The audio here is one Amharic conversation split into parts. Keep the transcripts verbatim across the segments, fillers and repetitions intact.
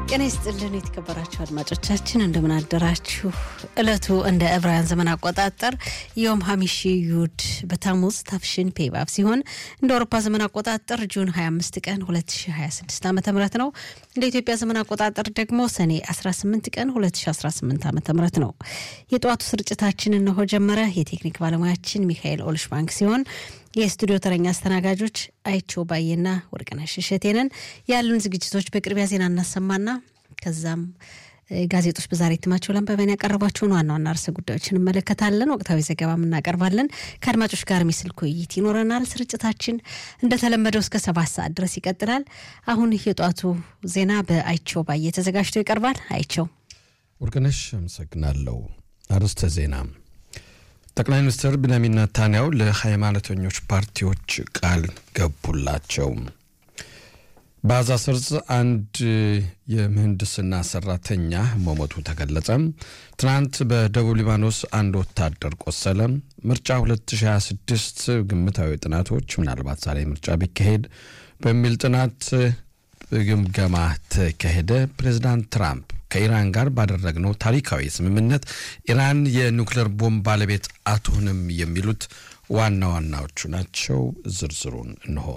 ጤና ይስጥልን የተከበራችሁ አድማጮቻችን እንደምን አደራችሁ። እለቱ እንደ ዕብራውያን ዘመን አቆጣጠር ዮም ሐሚሺ ዩድ በታሙዝ ታፍሽን ፔባብ ሲሆን እንደ አውሮፓ ዘመን አቆጣጠር ጁን ሃያ አምስት ቀን ሁለት ሺህ ሃያ ስድስት ዓመተ ምህረት ነው። እንደ ኢትዮጵያ ዘመን አቆጣጠር ደግሞ ሰኔ አስራ ስምንት ቀን ሁለት ሺህ አስራ ስምንት ዓመተ ምህረት ነው። የጧቱ ስርጭታችንን ነው ጀመረ። የቴክኒክ ባለሙያችን ሚካኤል ኦልሽባንክ ሲሆን የስቱዲዮ ተረኛ አስተናጋጆች አይቸው ባየና ወርቅነሽ ሸቴነን። ያሉን ዝግጅቶች በቅርቢያ ዜና እናሰማና ከዛም ጋዜጦች በዛሬ እትማቸው ለንበበን ያቀርባቸውን ዋና ዋና ርዕሰ ጉዳዮችን እንመለከታለን። ወቅታዊ ዘገባም እናቀርባለን። ከአድማጮች ጋር የሚስልኩ ውይይት ይኖረናል። ስርጭታችን እንደተለመደው እስከ ሰባት ሰዓት ድረስ ይቀጥላል። አሁን የጧቱ ዜና በአይቸው ባየ ተዘጋጅቶ ይቀርባል። አይቸው። ወርቅነሽ አመሰግናለሁ። አርዕስተ ዜና። ጠቅላይ ሚኒስትር ቢንያሚን ኔታንያሁ ለሃይማኖተኞች ፓርቲዎች ቃል ገቡላቸው። በጋዛ ሰርጥ አንድ የምህንድስና ሰራተኛ መሞቱ ተገለጸ። ትናንት በደቡብ ሊባኖስ አንድ ወታደር ቆሰለ። ምርጫ ሁለት ሺህ ሃያ ስድስት ግምታዊ ጥናቶች ምናልባት ዛሬ ምርጫ ቢካሄድ በሚል ጥናት ግምገማ ተካሄደ። ፕሬዝዳንት ትራምፕ ከኢራን ጋር ባደረግነው ታሪካዊ ስምምነት ኢራን የኒውክሌር ቦምብ ባለቤት አትሆንም የሚሉት ዋና ዋናዎቹ ናቸው። ዝርዝሩን እንሆ።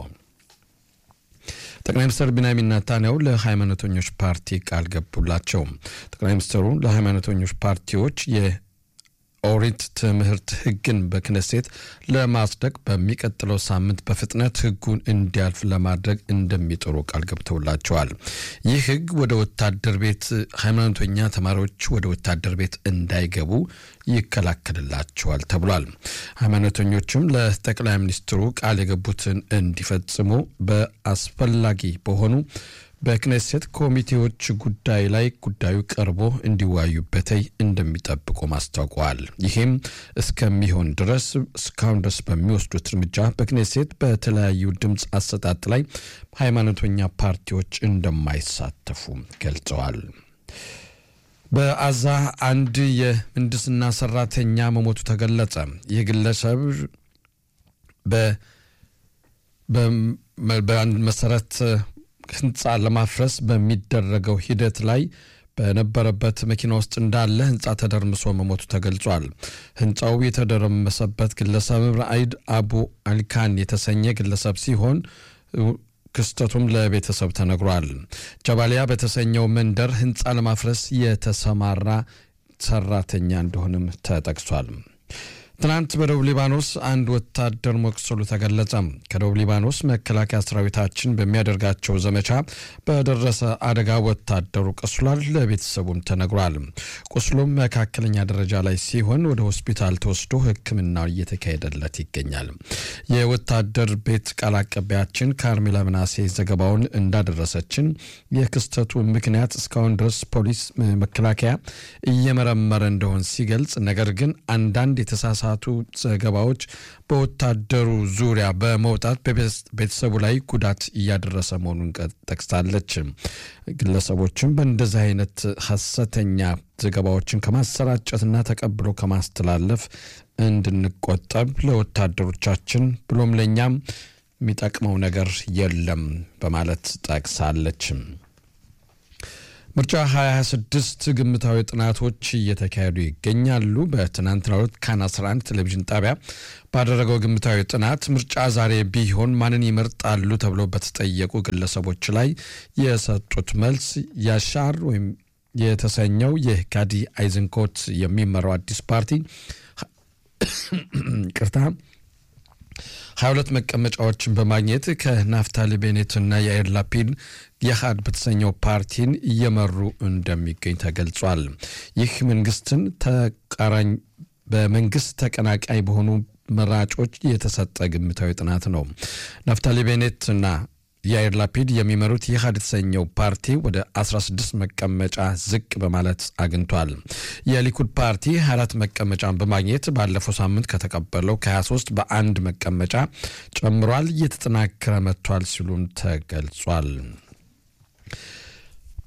ጠቅላይ ሚኒስትር ቢንያሚን ኔታንያሁ ለሃይማኖተኞች ፓርቲ ቃል ገቡላቸው። ጠቅላይ ሚኒስትሩ ለሃይማኖተኞች ፓርቲዎች የኦሪት ትምህርት ህግን በክነሴት ለማጽደቅ በሚቀጥለው ሳምንት በፍጥነት ህጉን እንዲያልፍ ለማድረግ እንደሚጥሩ ቃል ገብተውላቸዋል። ይህ ህግ ወደ ወታደር ቤት ሃይማኖተኛ ተማሪዎች ወደ ወታደር ቤት እንዳይገቡ ይከላከልላቸዋል ተብሏል። ሃይማኖተኞችም ለጠቅላይ ሚኒስትሩ ቃል የገቡትን እንዲፈጽሙ በአስፈላጊ በሆኑ በክነሴት ኮሚቴዎች ጉዳይ ላይ ጉዳዩ ቀርቦ እንዲወያዩበት እንደሚጠብቁ ማስታወቋል። ይህም እስከሚሆን ድረስ እስካሁን ድረስ በሚወስዱት እርምጃ በክነሴት በተለያዩ ድምጽ አሰጣጥ ላይ ሃይማኖተኛ ፓርቲዎች እንደማይሳተፉ ገልጸዋል። በጋዛ አንድ የምህንድስና ሰራተኛ መሞቱ ተገለጸ። ይህ ግለሰብ በ በአንድ መሰረት ህንጻ ለማፍረስ በሚደረገው ሂደት ላይ በነበረበት መኪና ውስጥ እንዳለ ህንጻ ተደርምሶ መሞቱ ተገልጿል። ህንጻው የተደረመሰበት ግለሰብ ራኢድ አቡ አልካን የተሰኘ ግለሰብ ሲሆን ክስተቱም ለቤተሰብ ተነግሯል። ጀባሊያ በተሰኘው መንደር ህንጻ ለማፍረስ የተሰማራ ሰራተኛ እንደሆነም ተጠቅሷል። ትናንት በደቡብ ሊባኖስ አንድ ወታደር መቁሰሉ ተገለጸ። ከደቡብ ሊባኖስ መከላከያ ሰራዊታችን በሚያደርጋቸው ዘመቻ በደረሰ አደጋ ወታደሩ ቆስሏል። ለቤተሰቡም ተነግሯል። ቁስሉም መካከለኛ ደረጃ ላይ ሲሆን ወደ ሆስፒታል ተወስዶ ሕክምናው እየተካሄደለት ይገኛል። የወታደር ቤት ቃል አቀባያችን ካርሜላ ምናሴ ዘገባውን እንዳደረሰችን የክስተቱ ምክንያት እስካሁን ድረስ ፖሊስ መከላከያ እየመረመረ እንደሆነ ሲገልጽ፣ ነገር ግን አንዳንድ የተሳሳ ዘገባዎች በወታደሩ ዙሪያ በመውጣት በቤተሰቡ ላይ ጉዳት እያደረሰ መሆኑን ጠቅሳለች። ግለሰቦችም በእንደዚህ አይነት ሐሰተኛ ዘገባዎችን ከማሰራጨትና ተቀብሎ ከማስተላለፍ እንድንቆጠብ ለወታደሮቻችን ብሎም ለኛም የሚጠቅመው ነገር የለም በማለት ጠቅሳለች። ምርጫ ሃያ ስድስት ግምታዊ ጥናቶች እየተካሄዱ ይገኛሉ። በትናንትናው ካን አስራ አንድ ቴሌቪዥን ጣቢያ ባደረገው ግምታዊ ጥናት ምርጫ ዛሬ ቢሆን ማንን ይመርጣሉ ተብሎ በተጠየቁ ግለሰቦች ላይ የሰጡት መልስ ያሻር ወይም የተሰኘው የጋዲ አይዘንኮት የሚመራው አዲስ ፓርቲ ቅርታ ሃያ ሁለት መቀመጫዎችን በማግኘት ከናፍታሊ ቤኔትና የአይር ላፒድ የሃድ በተሰኘው ፓርቲን እየመሩ እንደሚገኝ ተገልጿል። ይህ መንግስትን ተቃራኝ በመንግስት ተቀናቃይ በሆኑ መራጮች የተሰጠ ግምታዊ ጥናት ነው። ናፍታሊ ቤኔትና የአይር ላፒድ የሚመሩት የሃድ የተሰኘው ፓርቲ ወደ አስራ ስድስት መቀመጫ ዝቅ በማለት አግኝቷል። የሊኩድ ፓርቲ ሃያ አራት መቀመጫን በማግኘት ባለፈው ሳምንት ከተቀበለው ከሃያ ሶስት በአንድ መቀመጫ ጨምሯል፣ እየተጠናከረ መጥቷል ሲሉም ተገልጿል።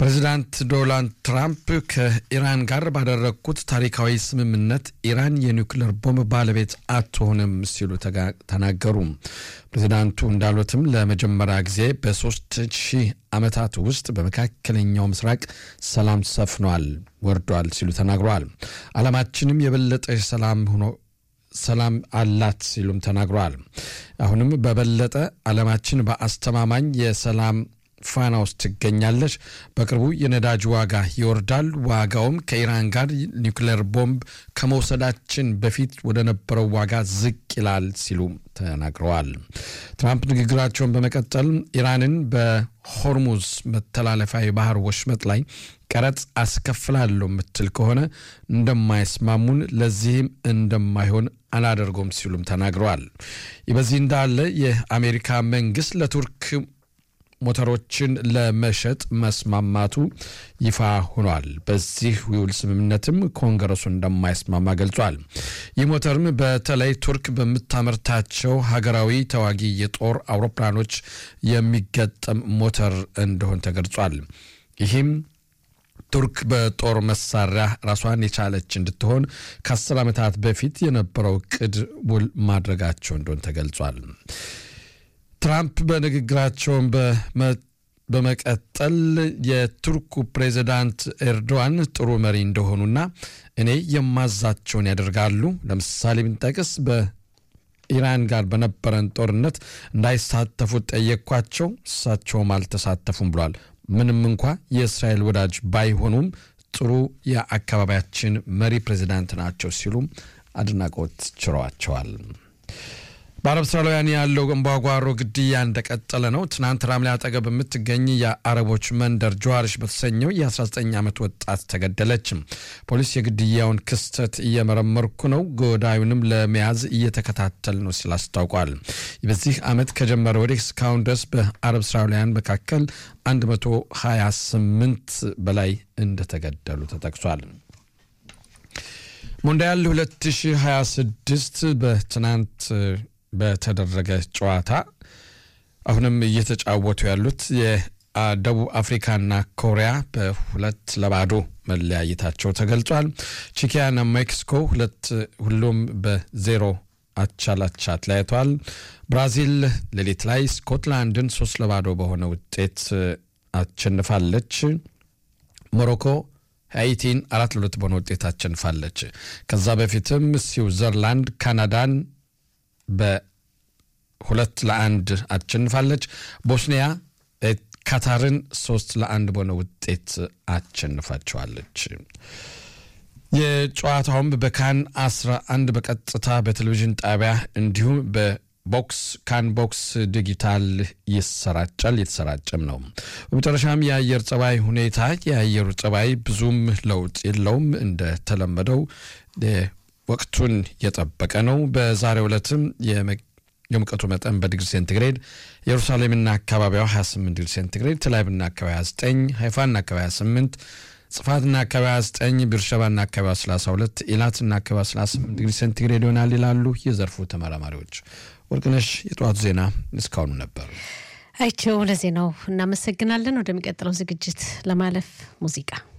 ፕሬዝዳንት ዶናልድ ትራምፕ ከኢራን ጋር ባደረጉት ታሪካዊ ስምምነት ኢራን የኒውክሌር ቦምብ ባለቤት አትሆንም ሲሉ ተናገሩ። ፕሬዝዳንቱ እንዳሉትም ለመጀመሪያ ጊዜ በሶስት ሺህ ዓመታት ውስጥ በመካከለኛው ምስራቅ ሰላም ሰፍኗል ወርዷል ሲሉ ተናግረዋል። ዓለማችንም የበለጠ ሰላም ሆኖ ሰላም አላት ሲሉም ተናግረዋል። አሁንም በበለጠ ዓለማችን በአስተማማኝ የሰላም ፋና ውስጥ ትገኛለች። በቅርቡ የነዳጅ ዋጋ ይወርዳል። ዋጋውም ከኢራን ጋር ኒውክሌር ቦምብ ከመውሰዳችን በፊት ወደ ነበረው ዋጋ ዝቅ ይላል ሲሉ ተናግረዋል። ትራምፕ ንግግራቸውን በመቀጠል ኢራንን በሆርሙዝ መተላለፊያ የባህር ወሽመጥ ላይ ቀረጥ አስከፍላለሁ ምትል ከሆነ እንደማይስማሙን ለዚህም እንደማይሆን አላደርጎም ሲሉም ተናግረዋል። በዚህ እንዳለ የአሜሪካ መንግስት ለቱርክ ሞተሮችን ለመሸጥ መስማማቱ ይፋ ሆኗል። በዚህ ውል ስምምነትም ኮንግረሱ እንደማይስማማ ገልጿል። ይህ ሞተርም በተለይ ቱርክ በመታመርታቸው ሀገራዊ ተዋጊ የጦር አውሮፕላኖች የሚገጠም ሞተር እንደሆነ ተገልጿል። ይህም ቱርክ በጦር መሳሪያ ራሷን የቻለች እንድትሆን ከአስር ዓመታት በፊት የነበረው ቅድ ውል ማድረጋቸው እንደሆነ ተገልጿል። ትራምፕ በንግግራቸው በመቀጠል የቱርኩ ፕሬዝዳንት ኤርዶዋን ጥሩ መሪ እንደሆኑና እኔ የማዛቸውን ያደርጋሉ። ለምሳሌ ብንጠቅስ በኢራን ጋር በነበረን ጦርነት እንዳይሳተፉ ጠየቅኳቸው፣ እሳቸውም አልተሳተፉም ብሏል። ምንም እንኳ የእስራኤል ወዳጅ ባይሆኑም ጥሩ የአካባቢያችን መሪ ፕሬዝዳንት ናቸው ሲሉ አድናቆት ችረዋቸዋል። በአረብ እስራኤላውያን ያለው ገንባጓሮ ግድያ እንደቀጠለ ነው። ትናንት ራምላ አጠገብ የምትገኝ የአረቦች መንደር ጀዋርሽ በተሰኘው የ19 ዓመት ወጣት ተገደለች። ፖሊስ የግድያውን ክስተት እየመረመርኩ ነው፣ ጎዳዩንም ለመያዝ እየተከታተል ነው ሲል አስታውቋል። በዚህ ዓመት ከጀመረ ወዲህ እስካሁን ድረስ በአረብ እስራኤላውያን መካከል አንድ መቶ ሃያ ስምንት በላይ እንደተገደሉ ተጠቅሷል። ሞንዲያል ሁለት ሺህ ሃያ ስድስት በትናንት በተደረገ ጨዋታ አሁንም እየተጫወቱ ያሉት የደቡብ አፍሪካና ኮሪያ በሁለት ለባዶ መለያየታቸው ተገልጿል። ቼኪያና ሜክሲኮ ሁለት ሁሉም በዜሮ አቻላቻ ተለያይተዋል። ብራዚል ሌሊት ላይ ስኮትላንድን ሶስት ለባዶ በሆነ ውጤት አሸንፋለች። ሞሮኮ ሃይቲን አራት ለሁለት በሆነ ውጤት አሸንፋለች። ከዛ በፊትም ስዊዘርላንድ ካናዳን በሁለት ለአንድ አሸንፋለች። ቦስኒያ ካታርን ሶስት ለአንድ በሆነ ውጤት አሸንፋቸዋለች። የጨዋታውም በካን አስራ አንድ በቀጥታ በቴሌቪዥን ጣቢያ እንዲሁም በቦክስ ካን ቦክስ ዲጂታል ይሰራጫል የተሰራጨም ነው። በመጨረሻም የአየር ጸባይ ሁኔታ የአየሩ ጸባይ ብዙም ለውጥ የለውም። እንደተለመደው ወቅቱን የጠበቀ ነው። በዛሬው ዕለትም የሙቀቱ መጠን በዲግሪ ሴንቲግሬድ ኢየሩሳሌምና አካባቢዋ ሃያ ስምንት ዲግሪ ሴንቲግሬድ፣ ተላይብና አካባቢዋ ሃያ ዘጠኝ፣ ሃይፋና አካባቢዋ ሃያ ስምንት፣ ጽፋትና አካባቢዋ ሃያ ዘጠኝ፣ ቢርሸባና አካባቢዋ ሰላሳ ሁለት፣ ኢላትና አካባቢዋ ሰላሳ ስምንት ዲግሪ ሴንቲግሬድ ይሆናል ይላሉ የዘርፉ ተመራማሪዎች። ወርቅነሽ የጠዋቱ ዜና እስካሁኑ ነበር። አይቸው ለዜናው እናመሰግናለን። ወደሚቀጥለው ዝግጅት ለማለፍ ሙዚቃ